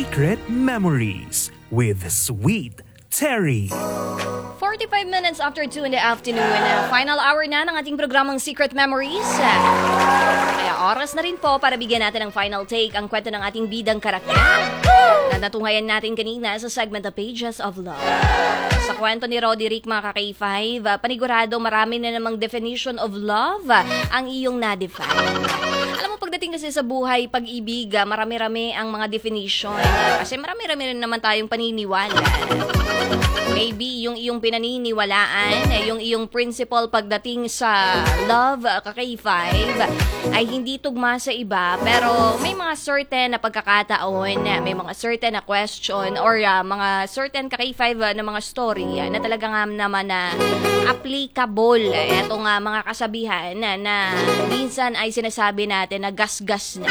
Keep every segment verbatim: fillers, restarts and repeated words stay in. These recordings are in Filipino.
Secret Memories with Sweet Terry. forty-five minutes after two in the afternoon, uh, final hour na ng ating programang Secret Memories. Kaya oras na rin po para bigyan natin ng final take ang kwento ng ating bidang karakter na natunghayan natin kanina sa segment of Pages of Love. Sa kwento ni Roderick, mga ka-K five, uh, panigurado marami na namang definition of love uh, ang iyong na-define. Alam mo, pagdating kasi sa buhay, pag-ibig, uh, marami-rami ang mga definition. Uh, kasi marami-rami rin naman tayong paniniwala. Maybe yung iyong pinaniniwalaan, yung iyong principle pagdating sa love, ka-K five, ay hindi tugma sa iba, pero may mga certain na pagkakataon, may mga certain na question, or uh, mga certain ka-K five na mga story uh, na talagang um, naman na uh, applicable. Itong uh, mga kasabihan na, na minsan ay sinasabi natin na gas-gas na.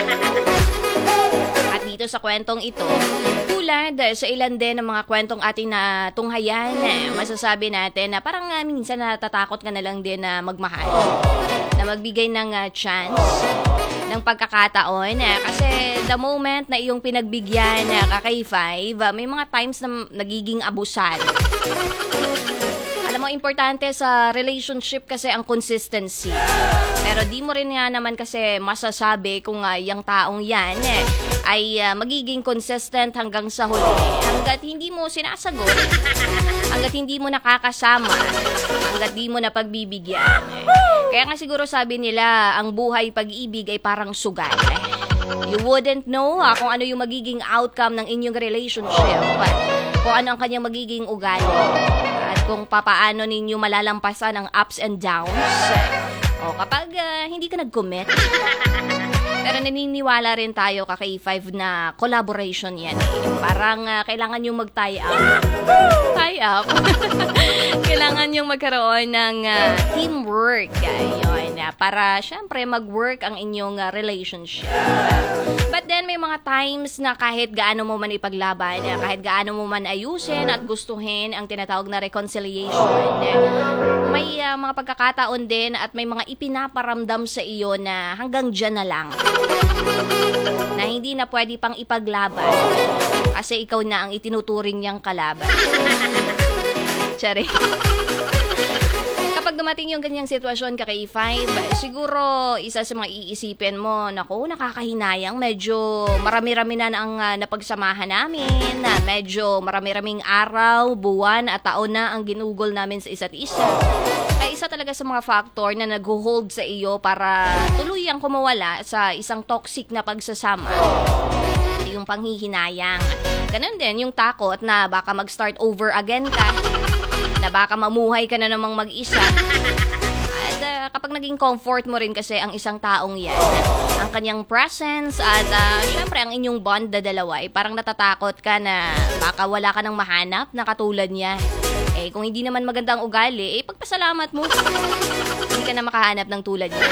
At dito sa kwentong ito, tulad sa ilan din ng mga kwentong ating na tunghayan, masasabi natin na parang uh, minsan natatakot ka na lang din na magmahal, na magbigay ng uh, chance, ng pagkakataon. Uh, kasi the moment na iyong pinagbigyan na uh, ka-K five, uh, may mga times na nagiging abusan. Alam mo, importante sa relationship kasi ang consistency. Pero di mo rin nga naman kasi masasabi kung uh, yung taong yan eh, ay uh, magiging consistent hanggang sa huli. Hanggat hindi mo sinasagot, hanggat hindi mo nakakasama, hanggat di mo napagbibigyan. Kaya nga siguro sabi nila, ang buhay pag-ibig ay parang sugal. You wouldn't know uh, kung ano yung magiging outcome ng inyong relationship, kung ano ang kanyang magiging ugali, at kung papaano ninyo malalampasan ang ups and downs. O kapag uh, hindi ka nag-commit. Pero naniniwala rin tayo, ka-K five, na collaboration yan. Eh. Parang uh, kailangan yung mag-tie up. Tie up. Kailangan yung magkaroon ng uh, teamwork. Ayun, uh, para syempre mag-work ang inyong uh, relationship. But then may mga times na kahit gaano mo man ipaglaban, uh, kahit gaano mo man ayusin at gustuhin ang tinatawag na reconciliation, uh, may uh, mga pagkakataon din at may mga ipinaparamdam sa iyo na hanggang dyan na lang. Na hindi na pwede pang ipaglaban kasi ikaw na ang itinuturing niyang kalaban. Tsari. Kapag dumating yung ganyang sitwasyon, ka-K five, siguro isa sa mga iisipin mo, naku, nakakahinayang, medyo marami-rami na ang uh, napagsamahan namin, na medyo marami-raming araw, buwan at taon na ang ginugol namin sa isa't isa. Ay isa talaga sa mga factor na nag-hold sa iyo para tuluyang kumawala sa isang toxic na pagsasama. Yung panghihinayang. Ganun din yung takot na baka mag-start over again ka, na baka mamuhay ka na namang mag-isa. At uh, kapag naging comfort mo rin kasi ang isang taong yan, ang kanyang presence at uh, syempre ang inyong bond na dalawa, eh, parang natatakot ka na baka wala ka nang mahanap na katulad niya. Eh, kung hindi naman magandang ugali, eh, pagpasalamat mo. Hindi ka na makahanap ng tulad niya.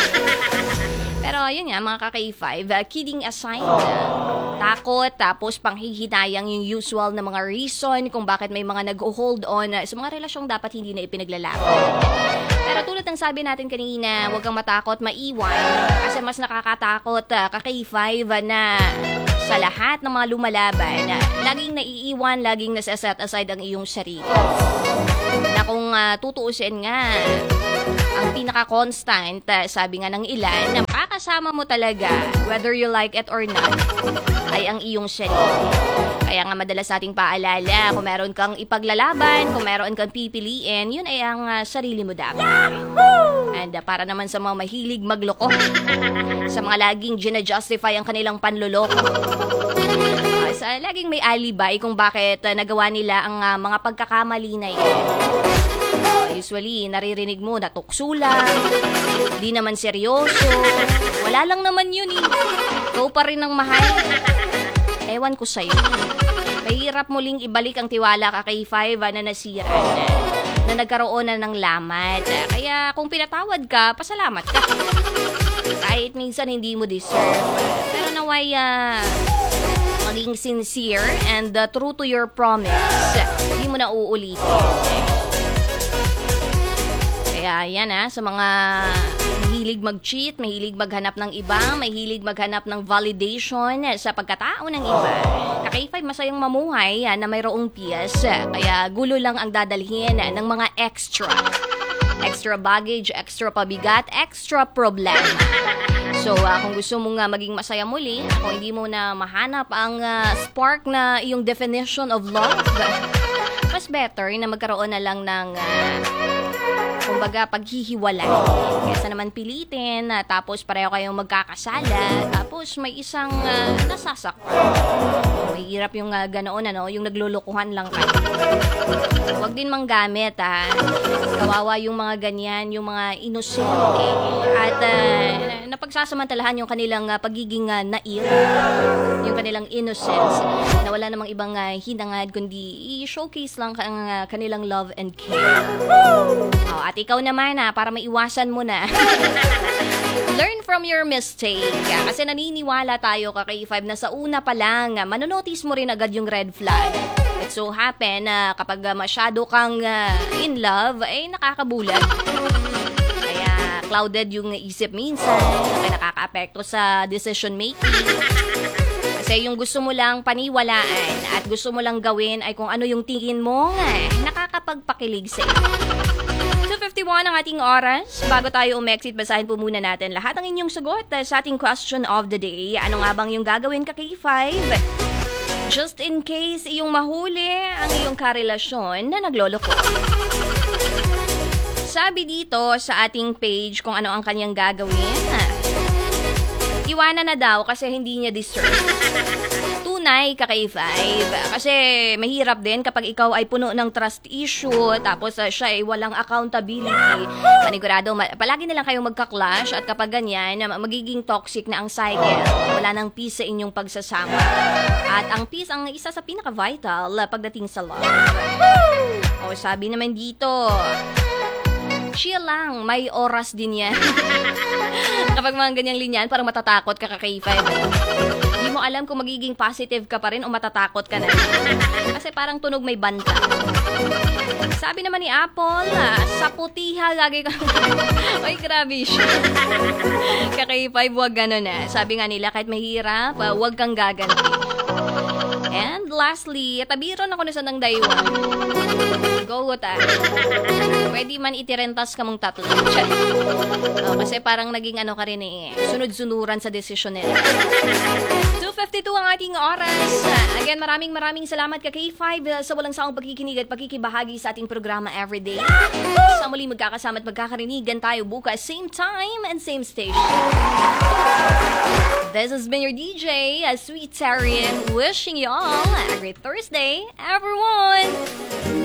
Pero, yun nga, mga ka-K five, uh, kidding aside, uh, takot, tapos panghihinayang yung usual na mga reason kung bakit may mga nag-hold on uh, sa mga relasyong dapat hindi na ipinaglalaban. Pero tulad ng sabi natin kanina, huwag kang matakot, maiwan, kasi mas nakakatakot, uh, ka-K five, uh, na sa lahat ng mga lumalaban, uh, laging naiiwan, laging nasa-set aside ang iyong sarili. Na kung uh, tutuusin nga, ang pinaka-constant, uh, sabi nga ng ilan, na makakasama mo talaga, whether you like it or not, ay ang iyong sarili. Kaya nga madalas nating paalala, kung meron kang ipaglalaban, kung meron kang pipiliin, yun ay ang uh, sarili mo dapat. And uh, para naman sa mga mahilig magloko, sa mga laging gina-justify ang kanilang panloloko, uh, sa laging may alibay kung bakit uh, nagawa nila ang uh, mga pagkakamali na yun. Usually, naririnig mo na tukso lang, di naman seryoso, wala lang naman yun eh. Ikaw pa rin ang mahal. Ewan ko sa'yo. Mahirap muling ibalik ang tiwala, ka-K five, na nasira na, na nagkaroon na ng lamat. Kaya kung pinatawad ka, pasalamat ka. Kahit minsan hindi mo deserve. Pero naway, uh, maging sincere and uh, true to your promise. Hindi mo na uulitin. Kaya yan ha, sa mga mahilig mag-cheat, mahilig maghanap ng iba, mahilig maghanap ng validation sa pagkatao ng iba. Ka-K five, masayang mamuhay ah, na mayroong piyes, kaya gulo lang ang dadalhin ng mga extra. Extra baggage, extra pabigat, extra problema. So, uh, kung gusto mong uh, maging masaya muli, kung hindi mo na mahanap ang uh, spark na iyong definition of love, mas better na magkaroon na lang ng uh, kumbaga paghihiwalay. Kaysa naman pilitin, uh, tapos pareho kayong magkakasala, tapos may isang uh, nasasaktan. May hirap yung uh, ganoon, ano, yung naglulukuhan lang kayo. Huwag din manggamit, ha. Kawawa yung mga ganyan, yung mga inosente. At uh, napagsasamantalahan yung kanilang uh, pagiging uh, naive, yung kanilang innocence, na wala namang ibang uh, hinangad, kundi i-showcase lang ang uh, kanilang love and care. Oh, at ikaw naman, ha, para maiwasan mo na. Learn from your mistake. Kasi naniniwala tayo, ka-K five, na sa una pa lang, manonotice mo rin agad yung red flag. It so happen na uh, kapag uh, masyado kang uh, in love, ay nakakabulag. Kaya clouded yung isip minsan, kaya nakaka-apekto sa decision making. Kasi yung gusto mo lang paniwalaan at gusto mo lang gawin ay kung ano yung tingin mo, eh, nakakapagpakilig sa iyo. two fifty-one ang ating oras. Bago tayo umexit, basahin po muna natin lahat ng inyong sagot uh, sa ating question of the day. Ano nga bang yung gagawin, ka-K five? Just in case iyong mahuli ang iyong karelasyon na nagloloko. Sabi dito sa ating page kung ano ang kanyang gagawin. Iwanan na daw kasi hindi niya deserve. Tunay, ka-K five. Kasi mahirap din kapag ikaw ay puno ng trust issue, tapos uh, siya ay walang accountability. Panigurado, ma- palagi na lang kayong magka-clash at kapag ganyan, magiging toxic na ang cycle. Wala nang peace sa inyong pagsasama. At ang peace ang isa sa pinaka-vital uh, pagdating sa love. O sabi naman dito, chill lang, may oras din yan. Kapag mga ganyang linyan, parang matatakot ka, ka-K five. Hindi mo alam kung magiging positive ka pa rin o matatakot ka na. Kasi parang tunog may banta. Sabi naman ni Apple, ah, sa putiha, lagi ka. Ay, grabe siya. ka-K five, wag gano'n na. Sabi nga nila, kahit mahirap, uh, wag kang gaganti. And lastly, tabiron ako na sa nang daywan. Go, ta. Pwede man itirentas ka mong tatlo. Oh, kasi parang naging ano ka rin eh, sunod-sunuran sa desisyon nila. two fifty-two ang ating oras. Again, maraming maraming salamat, ka-K five, sa walang saong pagkikinig at pakikibahagi sa ating programa everyday. Sa muli magkakasama at magkakarinigan tayo bukas, same time and same station. This has been your D J, Sweet Terry, wishing you all a great Thursday, everyone!